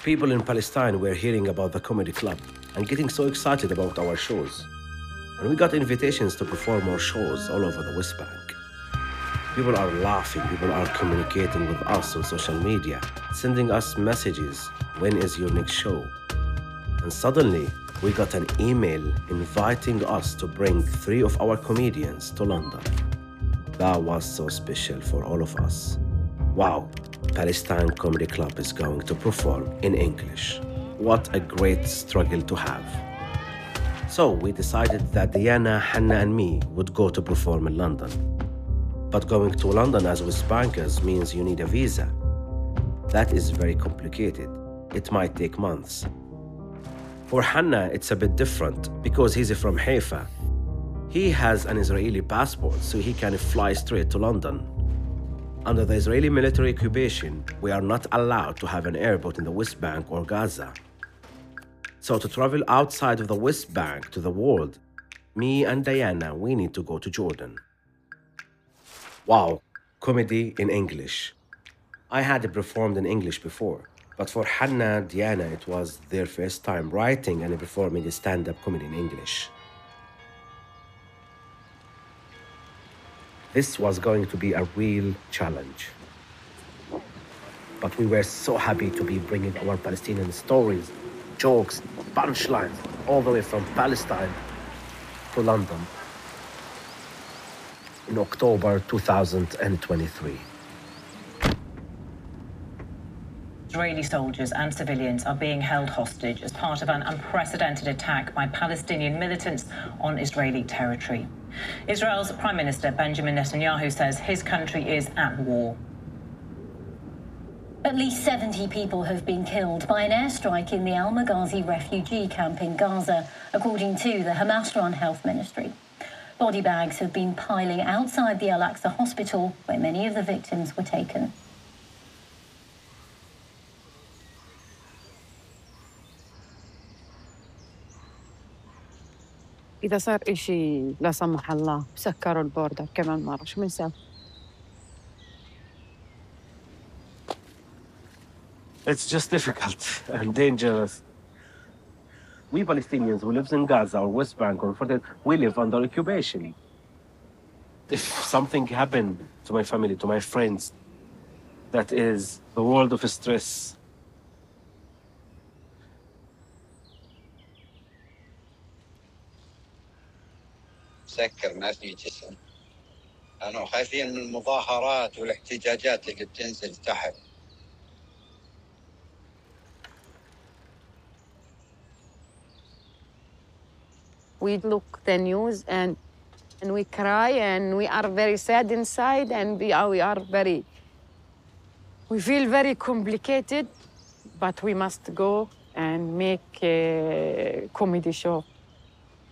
People in Palestine were hearing about the comedy club and getting so excited about our shows. And we got invitations to perform our shows all over the West Bank. People are laughing, people are communicating with us on social media, sending us messages, when is your next show? And suddenly, we got an email inviting us to bring 3 of our comedians to London. That was so special for all of us. Wow, Palestine Comedy Club is going to perform in English. What a great struggle to have. So we decided that Diana, Hannah, and me would go to perform in London. But going to London as West Bankers means you need a visa. That is very complicated. It might take months. For Hannah, it's a bit different because he's from Haifa. He has an Israeli passport, so he can fly straight to London. Under the Israeli military occupation, we are not allowed to have an airport in the West Bank or Gaza. So to travel outside of the West Bank to the world, me and Diana, we need to go to Jordan. Wow, comedy in English. I had performed in English before, but for Hannah, Diana, it was their first time writing and performing a stand-up comedy in English. This was going to be a real challenge. But we were so happy to be bringing our Palestinian stories, jokes, punchlines, all the way from Palestine to London in October 2023. Israeli soldiers and civilians are being held hostage as part of an unprecedented attack by Palestinian militants on Israeli territory. Israel's Prime Minister Benjamin Netanyahu says his country is at war. At least 70 people have been killed by an airstrike in the Al-Maghazi refugee camp in Gaza, according to the Hamas-run health ministry. Body bags have been piling outside the Al-Aqsa hospital, where many of the victims were taken. إذا صار إشي لا سمح الله سكروا البوردر كمان مرة شو بنسوي؟ It's just difficult and dangerous. We Palestinians who live in Gaza or West Bank or further, we live under occupation. If something happened to my family, to my friends, that is the world of stress. سكر ما في جسم. كانوا خايفين من المظاهرات والاحتجاجات اللي بتنزل تحت. We look the news and we cry and we are very sad inside and we feel very complicated, but we must go and make a comedy show.